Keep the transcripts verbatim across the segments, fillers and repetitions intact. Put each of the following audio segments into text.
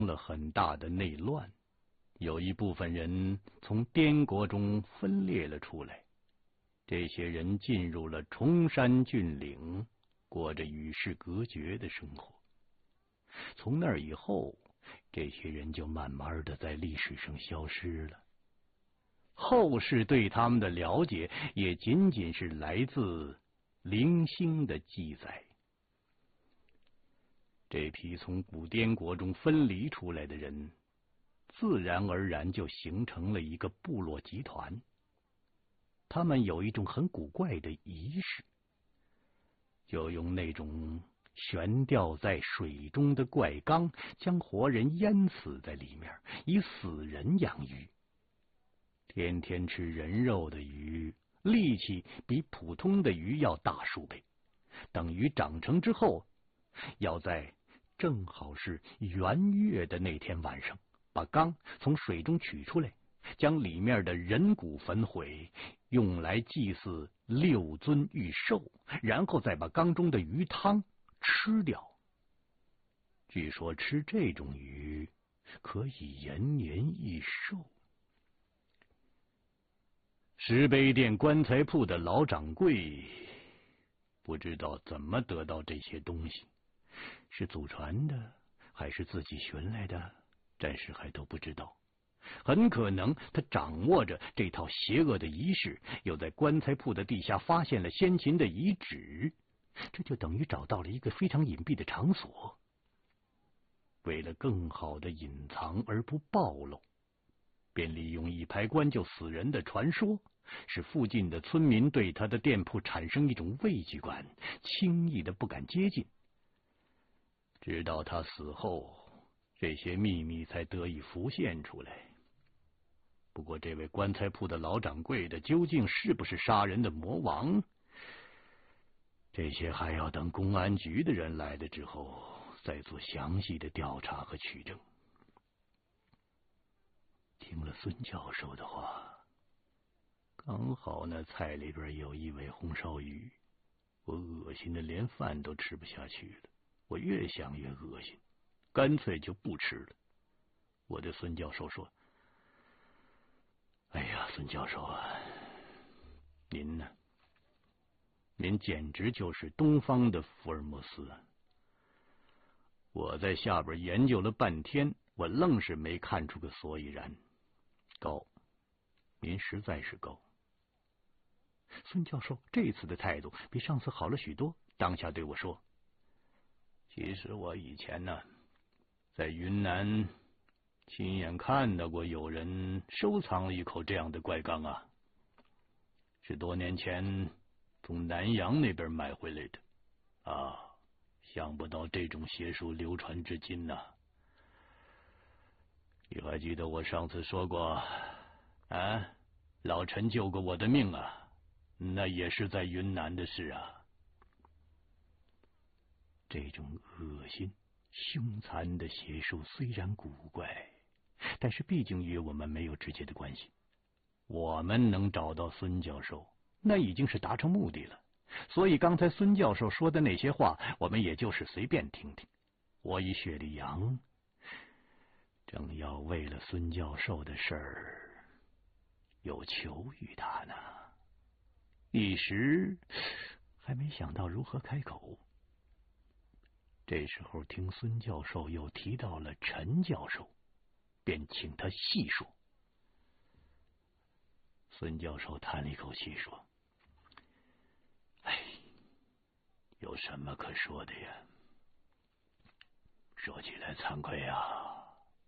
了很大的内乱，有一部分人从滇国中分裂了出来。这些人进入了崇山峻岭，过着与世隔绝的生活。从那以后，这些人就慢慢的在历史上消失了。后世对他们的了解，也仅仅是来自零星的记载。这批从古滇国中分离出来的人，自然而然就形成了一个部落集团。他们有一种很古怪的仪式，就用那种悬吊在水中的怪缸，将活人淹死在里面，以死人养鱼。天天吃人肉的鱼，力气比普通的鱼要大数倍。等鱼长成之后，要在正好是圆月的那天晚上，把缸从水中取出来，将里面的人骨焚毁，用来祭祀六尊玉兽，然后再把缸中的鱼汤吃掉。据说吃这种鱼可以延年益寿。石碑店棺材铺的老掌柜不知道怎么得到这些东西，是祖传的还是自己寻来的，暂时还都不知道。很可能他掌握着这套邪恶的仪式，又在棺材铺的地下发现了先秦的遗址，这就等于找到了一个非常隐蔽的场所。为了更好的隐藏而不暴露，便利用一抬棺就死人的传说，使附近的村民对他的店铺产生一种畏惧感，轻易的不敢接近。直到他死后，这些秘密才得以浮现出来。不过这位棺材铺的老掌柜的究竟是不是杀人的魔王，这些还要等公安局的人来了之后再做详细的调查和取证。听了孙教授的话，刚好那菜里边有一尾红烧鱼，我恶心的连饭都吃不下去了。我越想越恶心，干脆就不吃了。我对孙教授说：哎呀，孙教授啊，您呢？您简直就是东方的福尔摩斯啊！我在下边研究了半天，我愣是没看出个所以然。高，您实在是高。孙教授这次的态度比上次好了许多，当下对我说：其实我以前呢，在云南亲眼看到过有人收藏了一口这样的怪缸啊，是多年前从南洋那边买回来的啊，想不到这种邪术流传至今呐、啊。你还记得我上次说过啊，老陈救过我的命啊，那也是在云南的事啊。这种恶心凶残的邪术虽然古怪，但是毕竟与我们没有直接的关系。我们能找到孙教授，那已经是达成目的了。所以刚才孙教授说的那些话，我们也就是随便听听。我与雪莉杨正要为了孙教授的事儿有求于他呢，一时还没想到如何开口。这时候听孙教授又提到了陈教授，便请他细说。孙教授叹了一口气说：哎，有什么可说的呀？说起来惭愧啊，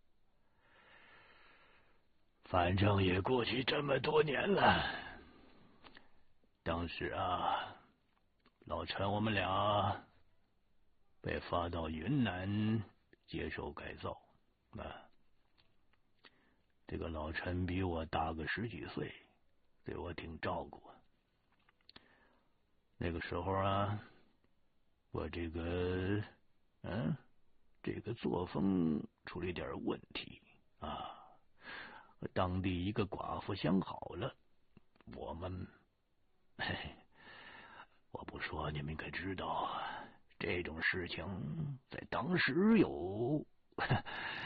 反正也过去这么多年了。当时啊，老陈我们俩被发到云南接受改造啊。这个老陈比我大个十几岁，对我挺照顾啊。那个时候啊，我这个嗯，这个作风出了点问题啊，和当地一个寡妇相好了。我们，嘿，我不说你们可知道，这种事情在当时有